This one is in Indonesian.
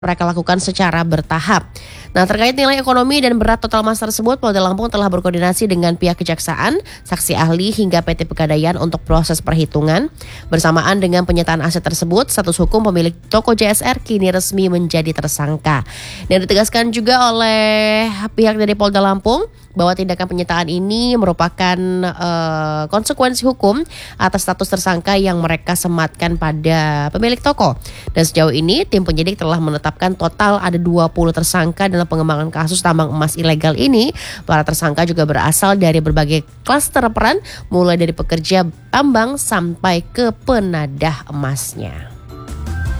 mereka lakukan secara bertahap. Nah, terkait nilai ekonomi dan berat total emas tersebut, Polda Lampung telah berkoordinasi dengan pihak kejaksaan, saksi ahli hingga PT Pegadaian untuk proses perhitungan. Bersamaan dengan penyitaan aset tersebut, status hukum pemilik toko JSR kini resmi menjadi tersangka. Dan ditegaskan juga oleh pihak dari Polda Lampung bahwa tindakan penyitaan ini merupakan konsekuensi hukum atas status tersangka yang mereka sematkan pada pemilik toko. Dan sejauh ini tim penyidik telah menetapkan total ada 20 tersangka dalam pengembangan kasus tambang emas ilegal ini. Para tersangka juga berasal dari berbagai klaster peran, mulai dari pekerja tambang sampai ke penadah emasnya.